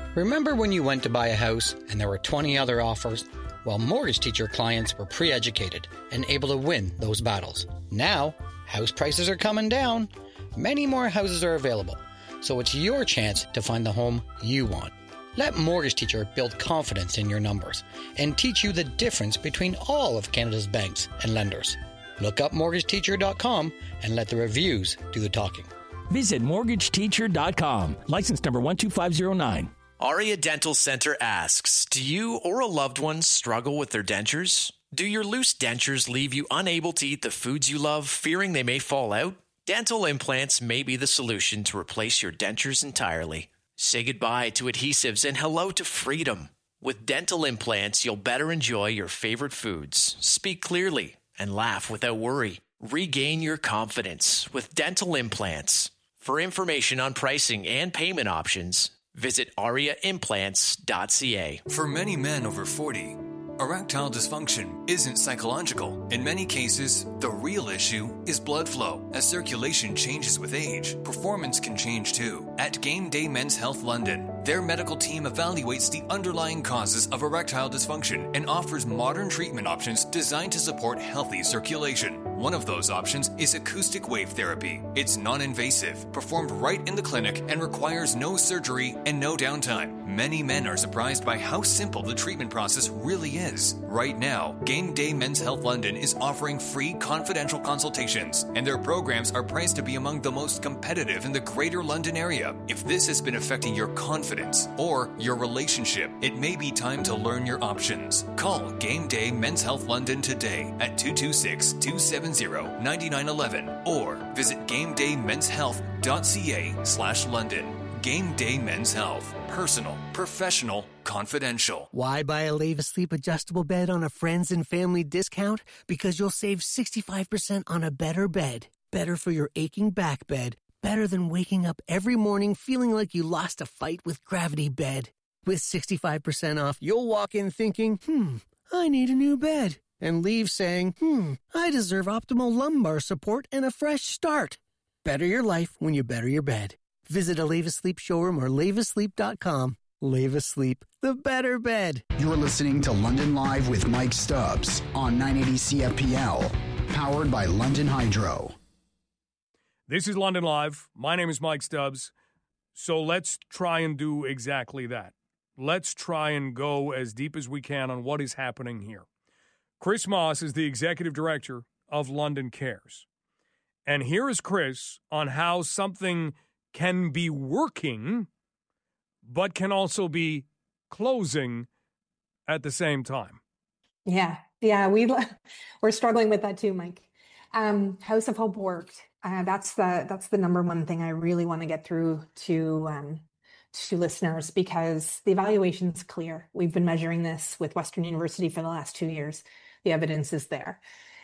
Remember when you went to buy a house and there were 20 other offers? Well, Mortgage Teacher clients were pre-educated and able to win those battles. Now, house prices are coming down. Many more houses are available, so it's your chance to find the home you want. Let Mortgage Teacher build confidence in your numbers and teach you the difference between all of Canada's banks and lenders. Look up mortgageteacher.com and let the reviews do the talking. Visit mortgageteacher.com. License number 12509. Aria Dental Center asks, do you or a loved one struggle with their dentures? Do your loose dentures leave you unable to eat the foods you love, fearing they may fall out? Dental implants may be the solution to replace your dentures entirely. Say goodbye to adhesives and hello to freedom. With dental implants, you'll better enjoy your favorite foods, speak clearly, and laugh without worry. Regain your confidence with dental implants. For information on pricing and payment options, visit ariaimplants.ca. For many men over 40, erectile dysfunction isn't psychological. In many cases, the real issue is blood flow. As circulation changes with age, performance can change too. At Game Day Men's Health London, their medical team evaluates the underlying causes of erectile dysfunction and offers modern treatment options designed to support healthy circulation. One of those options is acoustic wave therapy. It's non-invasive, performed right in the clinic, and requires no surgery and no downtime. Many men are surprised by how simple the treatment process really is. Right now, Game Day Men's Health London is offering free confidential consultations, and their programs are priced to be among the most competitive in the Greater London area. If this has been affecting your confidence or your relationship, it may be time to learn your options. Call Game Day Men's Health London today at 226-270-9911 or visit GameDayMen'sHealth.ca/London. Game Day Men's Health. Personal, professional, confidential. Why buy a Leva Sleep adjustable bed on a friends and family discount? Because you'll save 65% on a better bed. Better for your aching back bed. Better than waking up every morning feeling like you lost a fight with Gravity Bed. With 65% off, you'll walk in thinking, I need a new bed. And leave saying, I deserve optimal lumbar support and a fresh start. Better your life when you better your bed. Visit a Leva Sleep showroom or levasleep.com. Leva Sleep, the better bed. You're listening to London Live with Mike Stubbs on 980 CFPL, powered by London Hydro. This is London Live. My name is Mike Stubbs. So let's try and do exactly that. Let's try and go as deep as we can on what is happening here. Chris Moss is the executive director of London Cares. And here is Chris on how something can be working, but can also be closing at the same time. Yeah, we're struggling with that too, Mike. House of Hope worked. That's the number one thing I really want to get through to listeners, because the evaluation's clear. We've been measuring this with Western University for the last 2 years. The evidence is there.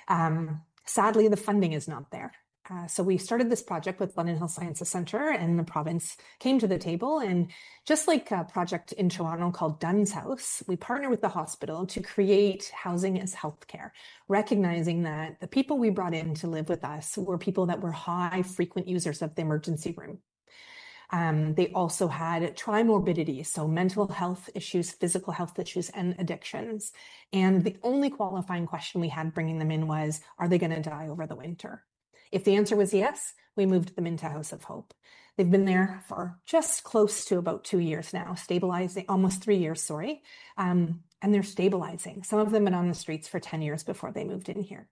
Sadly, the funding is not there. So we started this project with London Health Sciences Centre, and the province came to the table. And just like a project in Toronto called Dunn's House, we partnered with the hospital to create housing as healthcare, recognizing that the people we brought in to live with us were people that were high frequent users of the emergency room. They also had trimorbidities, so mental health issues, physical health issues, and addictions. And the only qualifying question we had bringing them in was, are they going to die over the winter? If the answer was yes, we moved them into House of Hope. They've been there for just close to about 2 years now, stabilizing, almost 3 years, sorry. And they're stabilizing. Some of them have been on the streets for 10 years before they moved in here.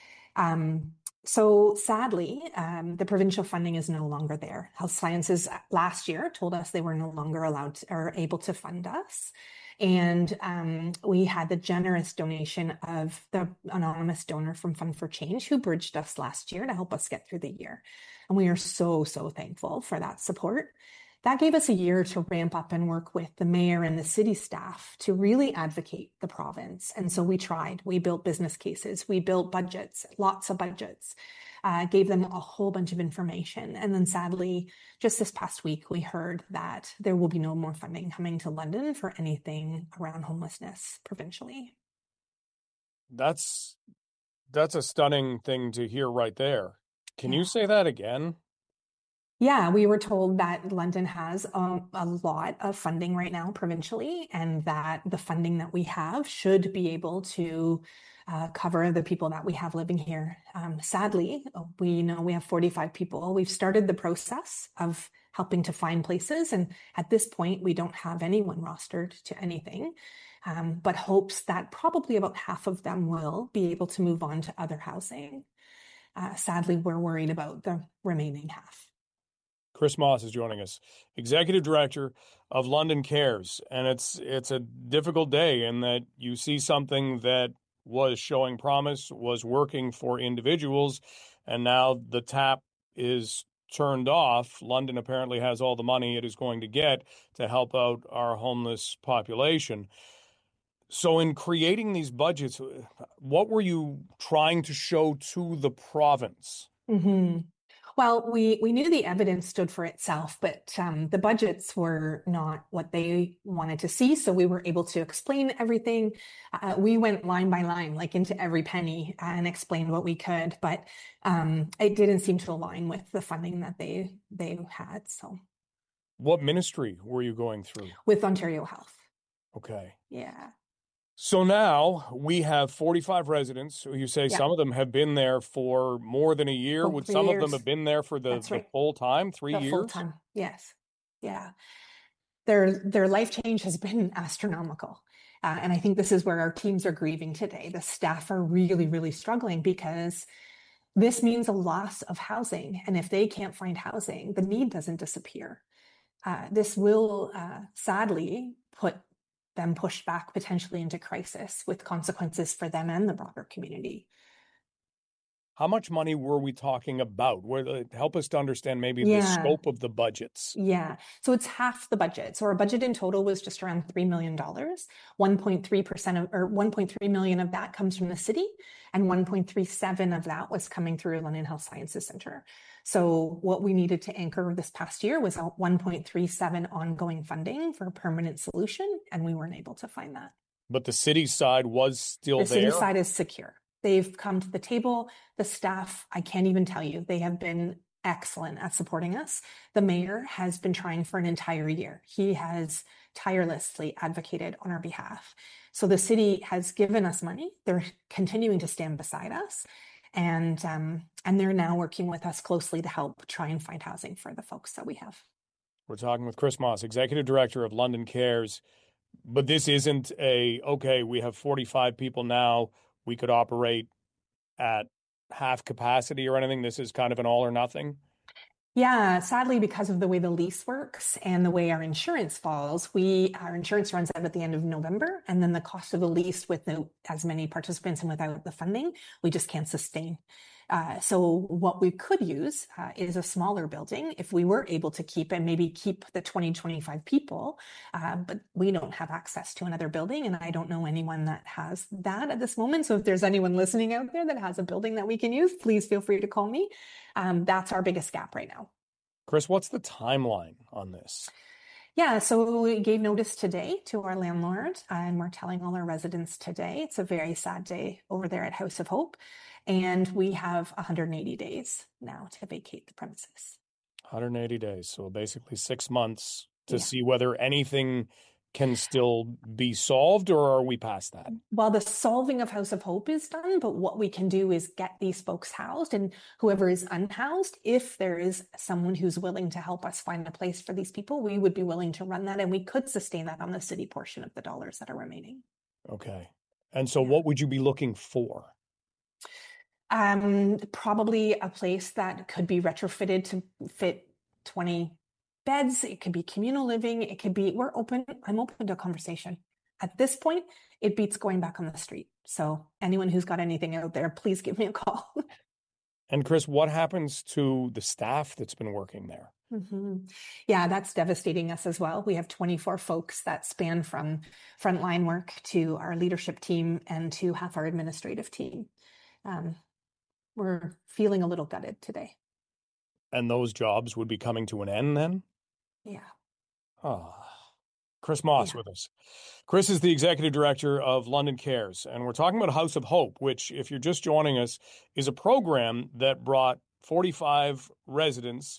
So sadly, the provincial funding is no longer there. Health Sciences last year told us they were no longer allowed to, or able to fund us. And we had the generous donation of the anonymous donor from Fund for Change, who bridged us last year to help us get through the year. And we are so, so thankful for that support. That gave us a year to ramp up and work with the mayor and the city staff to really advocate the province. And so we tried. We built business cases. We built budgets, lots of budgets, gave them a whole bunch of information. And then sadly, just this past week, we heard that there will be no more funding coming to London for anything around homelessness provincially. That's a stunning thing to hear right there. Can you say that again? Yeah, we were told that London has a lot of funding right now provincially, and that the funding that we have should be able to cover the people that we have living here. Sadly, we know we have 45 people. We've started the process of helping to find places, and at this point, we don't have anyone rostered to anything, but hopes that probably about half of them will be able to move on to other housing. Sadly, we're worried about the remaining half. Chris Moss is joining us, Executive Director of London Cares. And it's a difficult day in that you see something that was showing promise, was working for individuals, and now the tap is turned off. London apparently has all the money it is going to get to help out our homeless population. So in creating these budgets, what were you trying to show to the province? Mm-hmm. Well, we knew the evidence stood for itself, but the budgets were not what they wanted to see. So we were able to explain everything. We went line by line, like into every penny, and explained what we could. But it didn't seem to align with the funding that they had. So, what ministry were you going through? With Ontario Health. Okay. Yeah. So now we have 45 residents who you say some of them have been there for more than a year. Would some of them have been there for the full time, 3 years? Full time, yes. Yeah. Their life change has been astronomical. And I think this is where our teams are grieving today. The staff are really, really struggling because this means a loss of housing. And if they can't find housing, the need doesn't disappear. This will sadly put them pushed back potentially into crisis with consequences for them and the broader community. How much money were we talking about? Help us to understand maybe the scope of the budgets. Yeah. So it's half the budget. So our budget in total was just around $3 million. 1.3% or 1.3 million of that comes from the city, and 1.37 of that was coming through London Health Sciences Centre. So what we needed to anchor this past year was a 1.37 ongoing funding for a permanent solution, and we weren't able to find that. But the city side was still there? The city side is secure. They've come to the table. The staff, I can't even tell you, they have been excellent at supporting us. The mayor has been trying for an entire year. He has tirelessly advocated on our behalf. So the city has given us money. They're continuing to stand beside us. And they're now working with us closely to help try and find housing for the folks that we have. We're talking with Chris Moss, Executive Director of London Cares. But this isn't okay, we have 45 people now, we could operate at half capacity or anything. This is kind of an all or nothing. Yeah, sadly, because of the way the lease works and the way our insurance falls, our insurance runs out at the end of November, and then the cost of the lease with as many participants and without the funding, we just can't sustain. So what we could use is a smaller building if we were able to keep the 20, 25 people, but we don't have access to another building, and I don't know anyone that has that at this moment. So if there's anyone listening out there that has a building that we can use, please feel free to call me. That's our biggest gap right now. Chris, what's the timeline on this? Yeah, so we gave notice today to our landlord, and we're telling all our residents today. It's a very sad day over there at House of Hope, and we have 180 days now to vacate the premises. 180 days, so basically 6 months to see whether anything can still be solved, or are we past that? Well, the solving of House of Hope is done, but what we can do is get these folks housed, and whoever is unhoused, if there is someone who's willing to help us find a place for these people, we would be willing to run that, and we could sustain that on the city portion of the dollars that are remaining. Okay. And so what would you be looking for? Probably a place that could be retrofitted to fit 20 beds. It could be communal living. It could be, I'm open to a conversation. At this point, it beats going back on the street. So anyone who's got anything out there, please give me a call. And Chris, what happens to the staff that's been working there? Mm-hmm. Yeah, that's devastating us as well. We have 24 folks that span from frontline work to our leadership team and to half our administrative team. We're feeling a little gutted today. And those jobs would be coming to an end then? Yeah. Oh. Chris Moss with us. Chris is the Executive Director of London Cares, and we're talking about House of Hope, which, if you're just joining us, is a program that brought 45 residents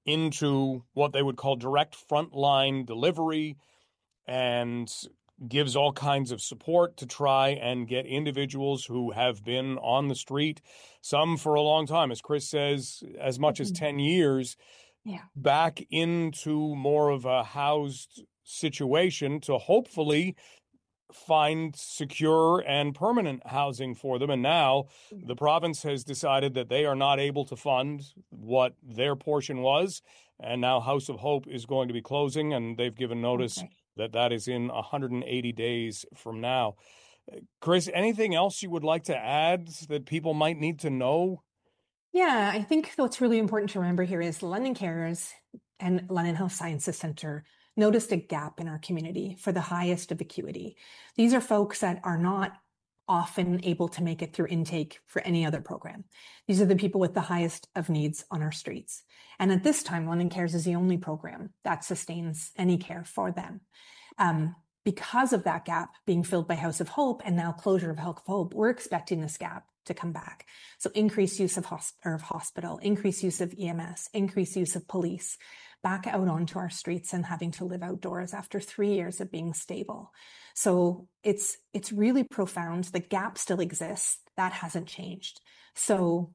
into what they would call direct frontline delivery and gives all kinds of support to try and get individuals who have been on the street, some for a long time, as Chris says, as much as 10 years, back into more of a housed situation to hopefully find secure and permanent housing for them. And now the province has decided that they are not able to fund what their portion was. And now House of Hope is going to be closing, and they've given notice that is in 180 days from now. Chris, anything else you would like to add that people might need to know? Yeah, I think what's really important to remember here is London Cares and London Health Sciences Centre noticed a gap in our community for the highest of acuity. These are folks that are not often able to make it through intake for any other program. These are the people with the highest of needs on our streets. And at this time, London Cares is the only program that sustains any care for them. Because of that gap being filled by House of Hope and now closure of House of Hope, we're expecting this gap to come back. So increased use of hospital, increased use of EMS, increased use of police, back out onto our streets and having to live outdoors after 3 years of being stable. So it's really profound. The gap still exists. That hasn't changed. So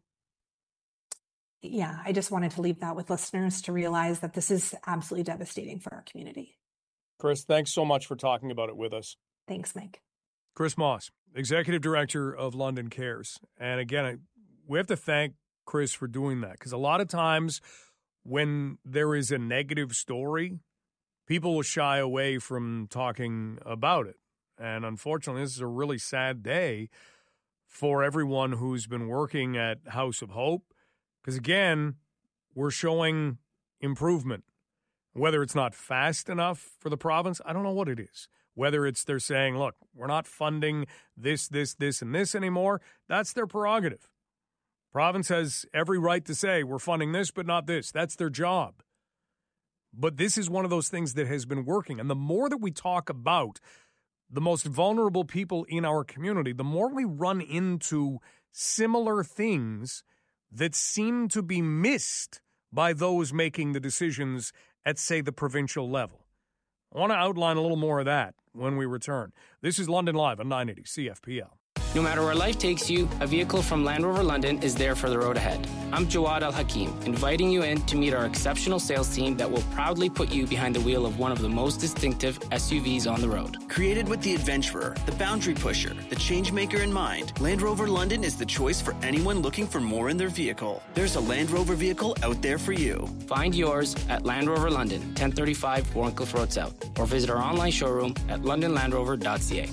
yeah, I just wanted to leave that with listeners to realize that this is absolutely devastating for our community. Chris, thanks so much for talking about it with us. Thanks, Mike. Chris Moss, Executive Director of London Cares. And again, we have to thank Chris for doing that, because a lot of times when there is a negative story, people will shy away from talking about it. And unfortunately, this is a really sad day for everyone who's been working at House of Hope, because again, we're showing improvement. Whether it's not fast enough for the province, I don't know what it is. Whether it's they're saying, look, we're not funding this, and this anymore, that's their prerogative. Province has every right to say we're funding this, but not this. That's their job. But this is one of those things that has been working. And the more that we talk about the most vulnerable people in our community, the more we run into similar things that seem to be missed by those making the decisions at, say, the provincial level. I want to outline a little more of that when we return. This is London Live on 980 CFPL. No matter where life takes you, a vehicle from Land Rover London is there for the road ahead. I'm Jawad Al-Hakim, inviting you in to meet our exceptional sales team that will proudly put you behind the wheel of one of the most distinctive SUVs on the road. Created with the adventurer, the boundary pusher, the changemaker in mind, Land Rover London is the choice for anyone looking for more in their vehicle. There's a Land Rover vehicle out there for you. Find yours at Land Rover London, 1035 Warncliffe Road South, or visit our online showroom at londonlandrover.ca.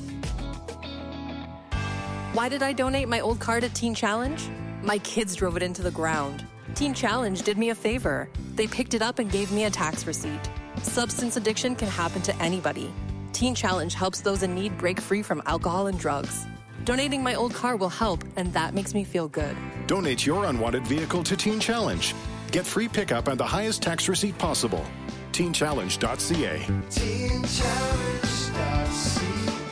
Why did I donate my old car to Teen Challenge? My kids drove it into the ground. Teen Challenge did me a favor. They picked it up and gave me a tax receipt. Substance addiction can happen to anybody. Teen Challenge helps those in need break free from alcohol and drugs. Donating my old car will help, and that makes me feel good. Donate your unwanted vehicle to Teen Challenge. Get free pickup and the highest tax receipt possible. TeenChallenge.ca. TeenChallenge.ca.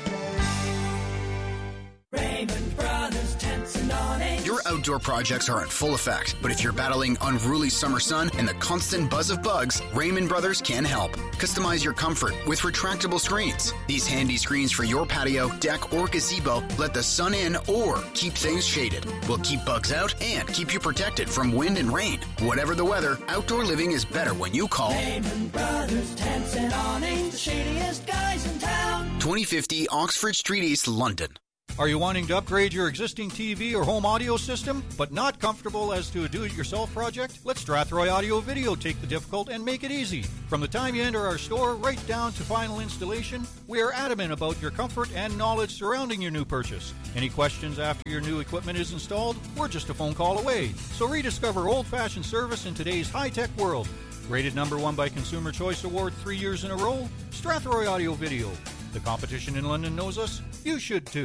Raymond Brothers Tents and Awnings. Your outdoor projects are in full effect, but if you're battling unruly summer sun and the constant buzz of bugs, Raymond Brothers can help. Customize your comfort with retractable screens. These handy screens for your patio, deck, or gazebo let the sun in or keep things shaded. Will keep bugs out and keep you protected from wind and rain. Whatever the weather, outdoor living is better when you call Raymond Brothers Tents and Awnings, the shadiest guys in town. 2050 Oxford Street East, London. Are you wanting to upgrade your existing TV or home audio system, but not comfortable as to a do-it-yourself project? Let Strathroy Audio Video take the difficult and make it easy. From the time you enter our store right down to final installation, we are adamant about your comfort and knowledge surrounding your new purchase. Any questions after your new equipment is installed? We're just a phone call away. So rediscover old-fashioned service in today's high-tech world. Rated #1 by Consumer Choice Award 3 years in a row, Strathroy Audio Video. The competition in London knows us. You should too.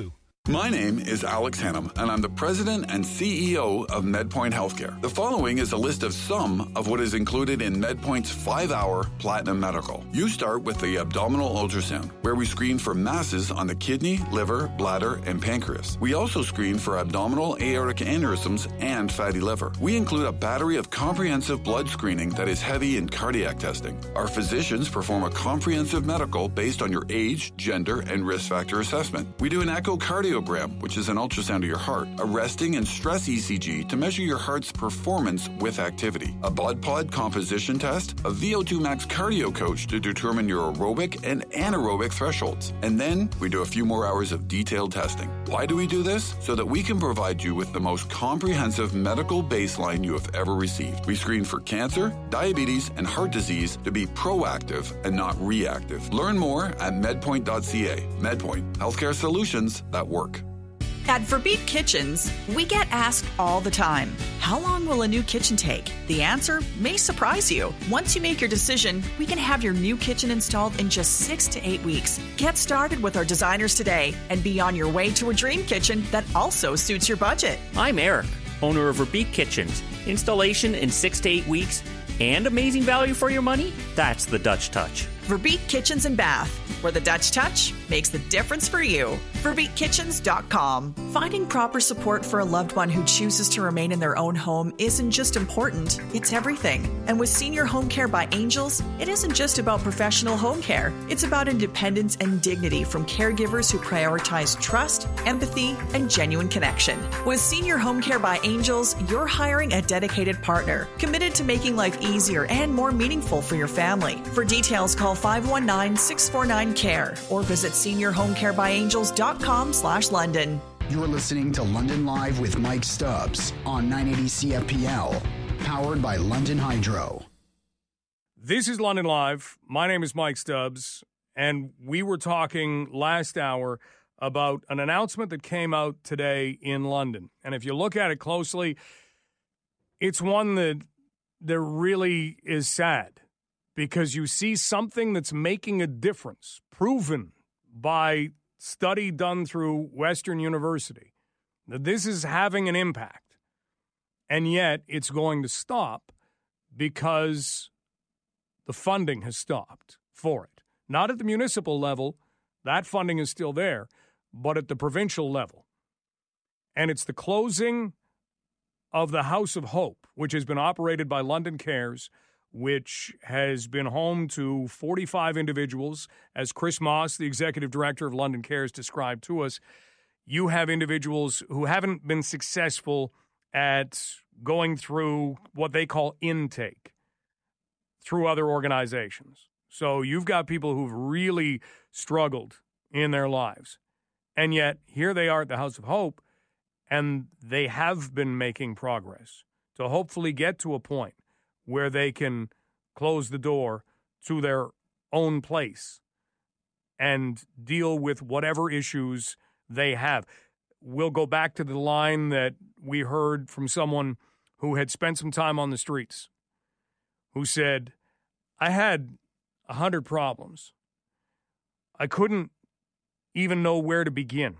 My name is Alex Hannum, and I'm the president and CEO of MedPoint Healthcare. The following is a list of some of what is included in MedPoint's 5-hour Platinum Medical. You start with the abdominal ultrasound, where we screen for masses on the kidney, liver, bladder, and pancreas. We also screen for abdominal aortic aneurysms and fatty liver. We include a battery of comprehensive blood screening that is heavy in cardiac testing. Our physicians perform a comprehensive medical based on your age, gender, and risk factor assessment. We do an echocardiogram, which is an ultrasound of your heart, a resting and stress ECG to measure your heart's performance with activity, a blood pod composition test, a VO2 max cardio coach to determine your aerobic and anaerobic thresholds. And then we do a few more hours of detailed testing. Why do we do this? So that we can provide you with the most comprehensive medical baseline you have ever received. We screen for cancer, diabetes, and heart disease to be proactive and not reactive. Learn more at medpoint.ca. MedPoint, healthcare solutions that work. At Verbeek Kitchens, we get asked all the time, how long will a new kitchen take? The answer may surprise you. Once you make your decision, we can have your new kitchen installed in just 6 to 8 weeks. Get started with our designers today and be on your way to a dream kitchen that also suits your budget. I'm Eric, owner of Verbeek Kitchens. Installation in 6 to 8 weeks and amazing value for your money? That's the Dutch touch. Verbeek Kitchens and Bath, where the Dutch touch makes the difference for you. VerbeekKitchens.com. Finding proper support for a loved one who chooses to remain in their own home isn't just important, it's everything. And with Senior Home Care by Angels, it isn't just about professional home care. It's about independence and dignity from caregivers who prioritize trust, empathy, and genuine connection. With Senior Home Care by Angels, you're hiring a dedicated partner, committed to making life easier and more meaningful for your family. For details, call 519-649-CARE or visit seniorhomecarebyangels.com/London. You're listening to London Live with Mike Stubbs on 980 CFPL, powered by London Hydro. This is London Live. My name is Mike Stubbs, and we were talking last hour about an announcement that came out today in London. And if you look at it closely, it's one that really is sad, because you see something that's making a difference, proven by study done through Western University, that this is having an impact. And yet it's going to stop because the funding has stopped for it. Not at the municipal level, that funding is still there, but at the provincial level. And it's the closing of the House of Hope, which has been operated by London Cares, which has been home to 45 individuals. As Chris Moss, the executive director of London Cares, described to us, you have individuals who haven't been successful at going through what they call intake through other organizations. So you've got people who've really struggled in their lives. And yet here they are at the House of Hope, and they have been making progress to hopefully get to a point where they can close the door to their own place and deal with whatever issues they have. We'll go back to the line that we heard from someone who had spent some time on the streets, who said, I had 100 problems. I couldn't even know where to begin.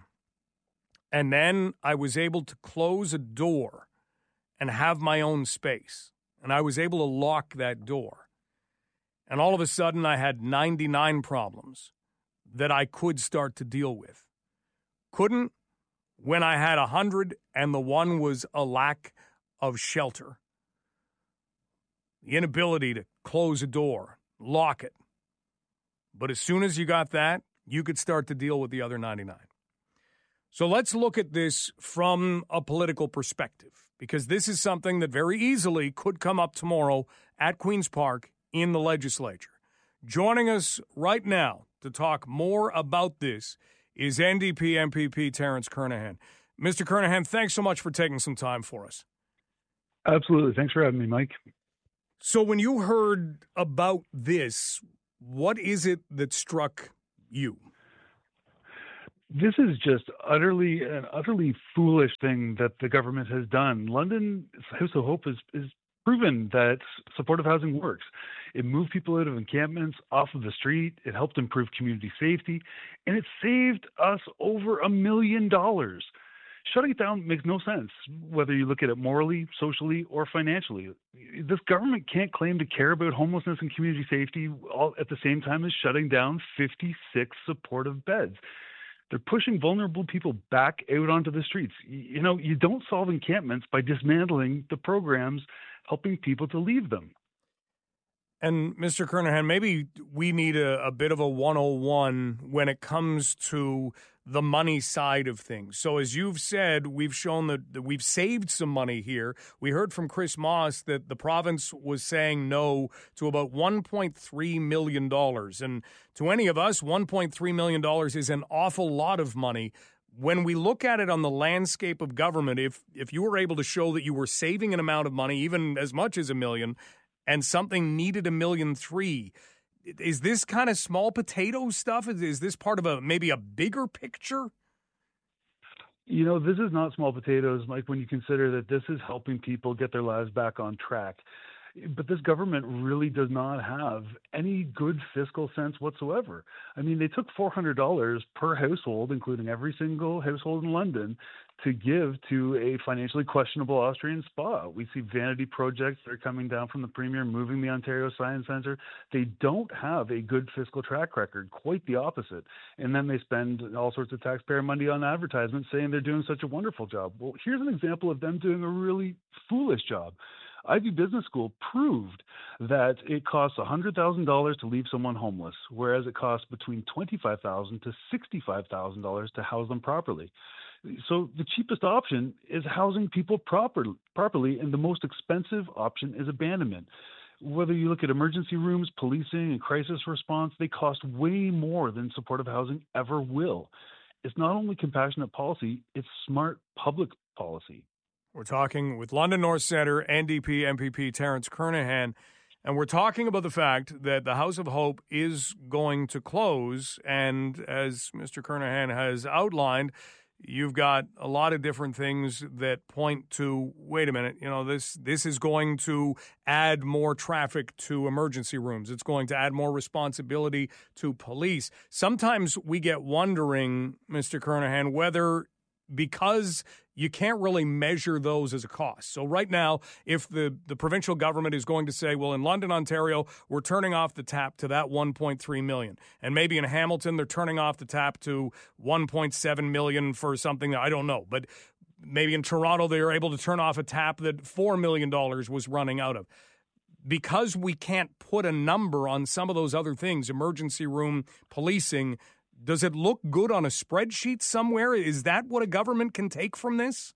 And then I was able to close a door and have my own space. And I was able to lock that door. And all of a sudden, I had 99 problems that I could start to deal with. Couldn't when I had 100, and the one was a lack of shelter. The inability to close a door, lock it. But as soon as you got that, you could start to deal with the other 99. So let's look at this from a political perspective, because this is something that very easily could come up tomorrow at Queen's Park in the legislature. Joining us right now to talk more about this is NDP MPP Terence Kernaghan. Mr. Kernaghan, thanks so much for taking some time for us. Absolutely. Thanks for having me, Mike. So when you heard about this, what is it that struck you? This is just an utterly foolish thing that the government has done. London's House of Hope is proven that supportive housing works. It moved people out of encampments, off of the street. It helped improve community safety, and it saved us over $1 million. Shutting it down makes no sense, whether you look at it morally, socially, or financially. This government can't claim to care about homelessness and community safety all at the same time as shutting down 56 supportive beds. They're pushing vulnerable people back out onto the streets. You know, you don't solve encampments by dismantling the programs helping people to leave them. And Mr. Kernahan, maybe we need a bit of a 101 when it comes to the money side of things. So as you've said, we've shown that we've saved some money here. We heard from Chris Moss that the province was saying no to about $1.3 million. And to any of us, $1.3 million is an awful lot of money. When we look at it on the landscape of government, if you were able to show that you were saving an amount of money, even as much as $1 million, and something needed $1.3 million, is this kind of small potato stuff? Is this part of maybe a bigger picture? You know, this is not small potatoes, Mike, when you consider that this is helping people get their lives back on track. But this government really does not have any good fiscal sense whatsoever. I mean, they took $400 per household, including every single household in London, to give to a financially questionable Austrian spa. We see vanity projects that are coming down from the Premier, moving the Ontario Science Centre. They don't have a good fiscal track record, quite the opposite. And then they spend all sorts of taxpayer money on advertisements saying they're doing such a wonderful job. Well, here's an example of them doing a really foolish job. Ivy Business School proved that it costs $100,000 to leave someone homeless, whereas it costs between $25,000 to $65,000 to house them properly. So the cheapest option is housing people properly, and the most expensive option is abandonment. Whether you look at emergency rooms, policing, and crisis response, they cost way more than supportive housing ever will. It's not only compassionate policy, it's smart public policy. We're talking with London North Centre NDP MPP Terence Kernahan, and we're talking about the fact that the House of Hope is going to close. And as Mr. Kernahan has outlined, you've got a lot of different things that point to, wait a minute, you know, this is going to add more traffic to emergency rooms. It's going to add more responsibility to police. Sometimes we get wondering, Mr. Kernahan, whether because you can't really measure those as a cost. So right now, if the provincial government is going to say, well, in London, Ontario, we're turning off the tap to that $1.3 million. And maybe in Hamilton, they're turning off the tap to $1.7 million for something that I don't know. But maybe in Toronto, they are able to turn off a tap that $4 million was running out of. Because we can't put a number on some of those other things, emergency room, policing, does it look good on a spreadsheet somewhere? Is that what a government can take from this?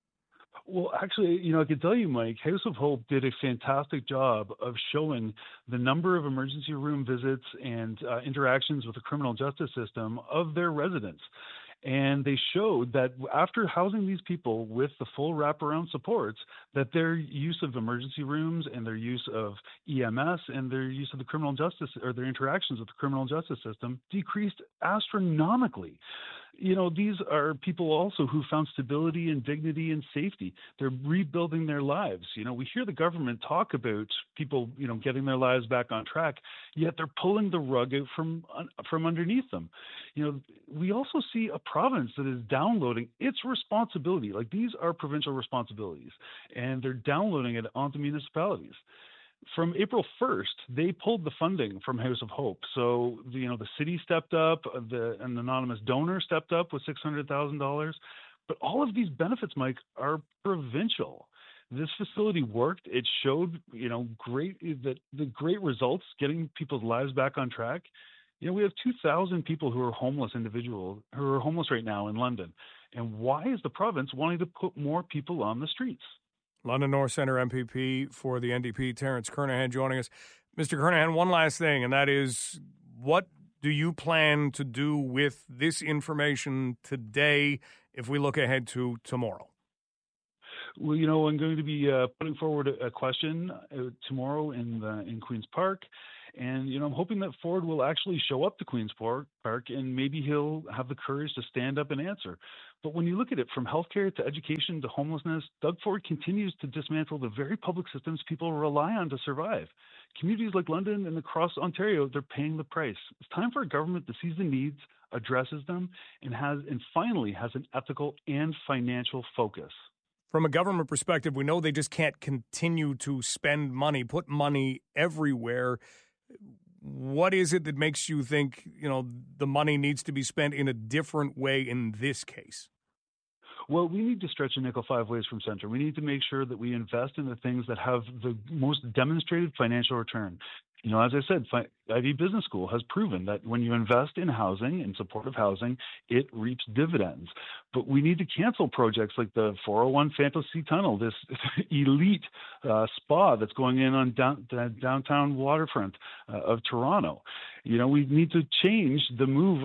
Well, actually, you know, I can tell you, Mike, House of Hope did a fantastic job of showing the number of emergency room visits and interactions with the criminal justice system of their residents. And they showed that after housing these people with the full wraparound supports, that their use of emergency rooms and their use of EMS and their use of the criminal justice or their interactions with the criminal justice system decreased astronomically. You know, these are people also who found stability and dignity and safety. They're rebuilding their lives. You know, we hear the government talk about people, you know, getting their lives back on track, yet they're pulling the rug out from underneath them. You know, we also see a province that is downloading its responsibility. Like, these are provincial responsibilities, and they're downloading it onto municipalities. From April 1st, they pulled the funding from House of Hope. So, you know, the city stepped up, an anonymous donor stepped up with $600,000. But all of these benefits, Mike, are provincial. This facility worked. It showed, you know, the great results, getting people's lives back on track. You know, we have 2,000 people who are homeless individuals, who are homeless right now in London. And why is the province wanting to put more people on the streets? London North Centre MPP for the NDP, Terence Kernahan, joining us. Mr. Kernahan, one last thing, and that is, what do you plan to do with this information today if we look ahead to tomorrow? Well, you know, I'm going to be putting forward a question tomorrow in Queen's Park. And, I'm hoping that Ford will actually show up to Queen's Park and maybe he'll have the courage to stand up and answer. But when you look at it from healthcare to education to homelessness, Doug Ford continues to dismantle the very public systems people rely on to survive. Communities like London and across Ontario, they're paying the price. It's time for a government that sees the needs, addresses them, and finally has an ethical and financial focus. From a government perspective, we know they just can't continue to spend money, put money everywhere. What is it that makes you think, the money needs to be spent in a different way in this case? Well, we need to stretch a nickel 5 ways from center. We need to make sure that we invest in the things that have the most demonstrated financial return. As I said, Ivey Business School has proven that when you invest in housing, in supportive housing, it reaps dividends. But we need to cancel projects like the 401 Fantasy Tunnel, this elite spa that's going in on the downtown waterfront of Toronto. We need to change the move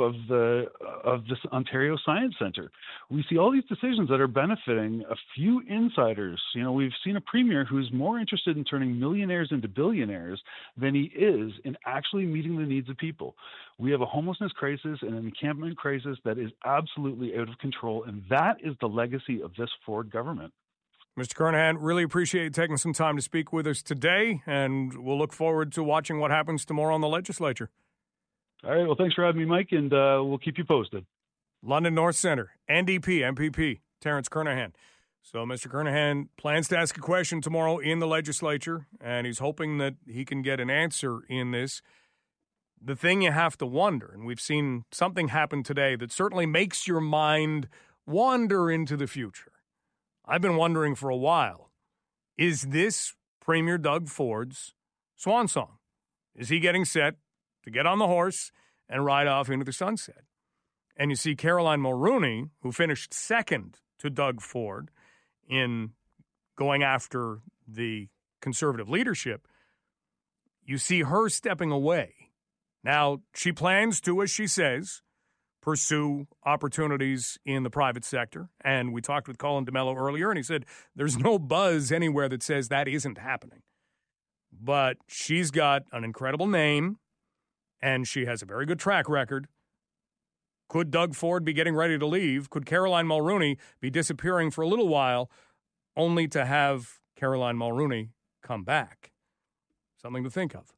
of this Ontario Science Centre. We see all these decisions that are benefiting a few insiders. We've seen a premier who's more interested in turning millionaires into billionaires than he is in actually meeting the needs of people. We have a homelessness crisis and an encampment crisis that is absolutely out of control, and that is the legacy of this Ford government. Mr. Kernaghan, really appreciate you taking some time to speak with us today, and we'll look forward to watching what happens tomorrow in the legislature. All right. Well, thanks for having me, Mike, and we'll keep you posted. London North Centre, NDP, MPP, Terence Kernaghan. So Mr. Kernaghan plans to ask a question tomorrow in the legislature, and he's hoping that he can get an answer in this. The thing you have to wonder, and we've seen something happen today that certainly makes your mind wander into the future. I've been wondering for a while, is this Premier Doug Ford's swan song? Is he getting set to get on the horse and ride off into the sunset? And you see Caroline Mulroney, who finished second to Doug Ford in going after the Conservative leadership, you see her stepping away. Now, she plans to, as she says, pursue opportunities in the private sector. And we talked with Colin DeMello earlier, and he said there's no buzz anywhere that says that isn't happening. But she's got an incredible name, and she has a very good track record. Could Doug Ford be getting ready to leave? Could Caroline Mulroney be disappearing for a little while, only to have Caroline Mulroney come back? Something to think of.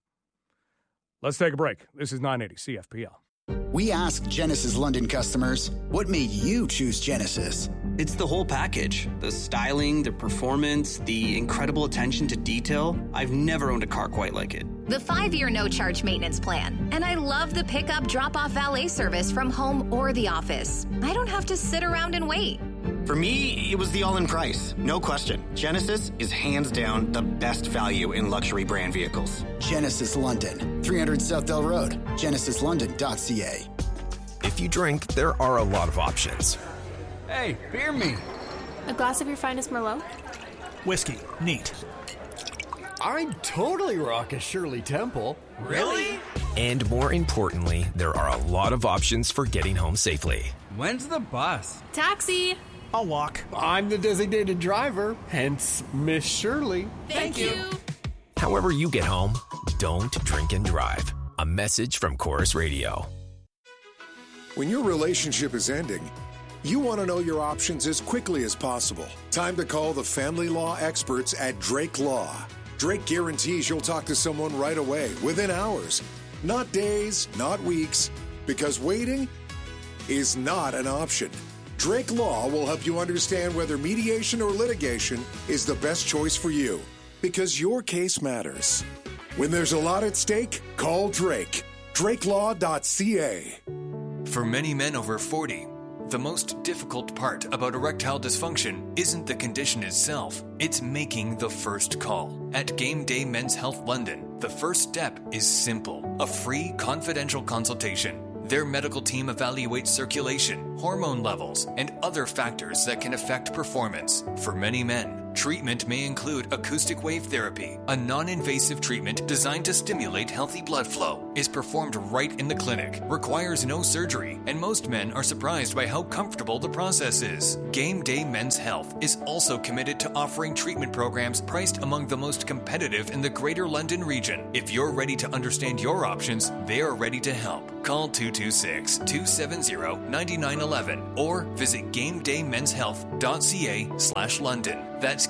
Let's take a break. This is 980 CFPL. We asked Genesis London customers, what made you choose Genesis? It's the whole package. The styling, the performance, the incredible attention to detail. I've never owned a car quite like it. The 5-year no-charge maintenance plan. And I love the pickup drop-off valet service from home or the office. I don't have to sit around and wait. For me, it was the all-in price. No question. Genesis is hands down the best value in luxury brand vehicles. Genesis London, 300 Southdale Road, genesislondon.ca. If you drink, there are a lot of options. Hey, beer me. A glass of your finest Merlot? Whiskey. Neat. I'd totally rock a Shirley Temple. Really? And more importantly, there are a lot of options for getting home safely. When's the bus? Taxi. I'll walk. I'm the designated driver, hence Miss Shirley. Thank you. However you get home, don't drink and drive. A message from Chorus Radio. When your relationship is ending, you want to know your options as quickly as possible. Time to call the family law experts at Drake Law. Drake guarantees you'll talk to someone right away, within hours. Not days, not weeks, because waiting is not an option. Drake Law will help you understand whether mediation or litigation is the best choice for you, because your case matters. When there's a lot at stake, call Drake. DrakeLaw.ca. For many men over 40, the most difficult part about erectile dysfunction isn't the condition itself, it's making the first call. At Game Day Men's Health London, the first step is simple: a free confidential consultation. Their medical team evaluates circulation, hormone levels, and other factors that can affect performance. For many men, Treatment may include acoustic wave therapy, a non-invasive treatment designed to stimulate healthy blood flow, is performed right in the clinic, requires no surgery, and most men are surprised by how comfortable the process is. Game Day Men's Health is also committed to offering treatment programs priced among the most competitive in the Greater London region. If you're ready to understand your options, they are ready to help. Call 226-270-9911 or visit GameDayMen'sHealth.ca/London. That's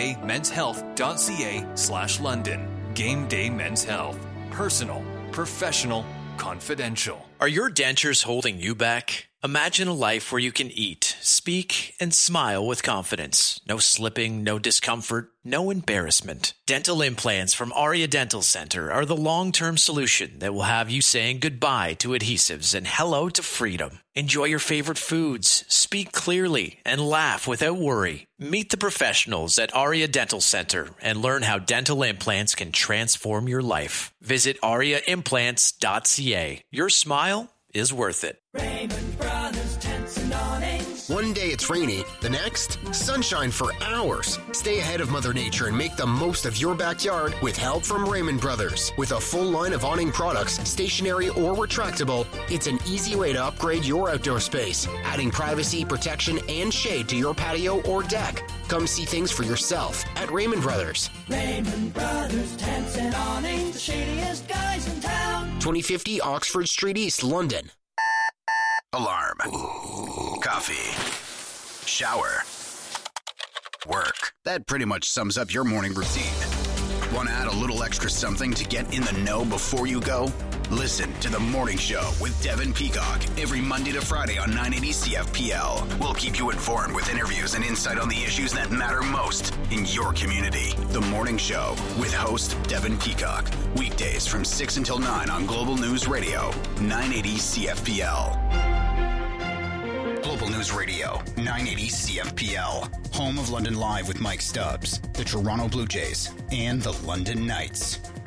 GameDayMen'sHealth.ca/London. Game Day Men's Health. Personal, professional, confidential. Are your dentures holding you back? Imagine a life where you can eat, speak, and smile with confidence. No slipping, no discomfort, no embarrassment. Dental implants from Aria Dental Center are the long-term solution that will have you saying goodbye to adhesives and hello to freedom. Enjoy your favorite foods, speak clearly, and laugh without worry. Meet the professionals at Aria Dental Center and learn how dental implants can transform your life. Visit ariaimplants.ca. Your smile is worth it. Raymond Brothers Tents and Awnings. One day it's rainy, the next, sunshine for hours. Stay ahead of Mother Nature and make the most of your backyard with help from Raymond Brothers. With a full line of awning products, stationary or retractable, it's an easy way to upgrade your outdoor space, adding privacy, protection, and shade to your patio or deck. Come see things for yourself at Raymond Brothers. Raymond Brothers Tents and Awnings, the shadiest guys in town. 2050 Oxford Street East, London. Alarm. Coffee. Shower. Work. That pretty much sums up your morning routine. Want to add a little extra something to get in the know before you go? Listen to The Morning Show with Devin Peacock every Monday to Friday on 980 CFPL. We'll keep you informed with interviews and insight on the issues that matter most in your community. The Morning Show with host Devin Peacock. Weekdays from 6 until 9 on Global News Radio, 980 CFPL. Global News Radio, 980 CFPL. Home of London Live with Mike Stubbs, the Toronto Blue Jays, and the London Knights.